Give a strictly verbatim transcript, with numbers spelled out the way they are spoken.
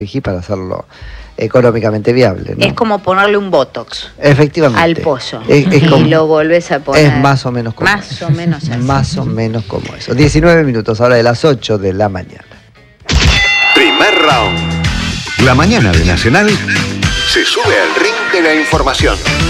para hacerlo económicamente viable, ¿no? Es como ponerle un botox. Efectivamente. Al pozo. Es, es como, y lo volvés a poner. Es más o menos como Más eso. o menos así. Más o menos como eso. diecinueve minutos, ahora de las ocho de la mañana. Primer round. La mañana de Nacional se sube al ring de la información.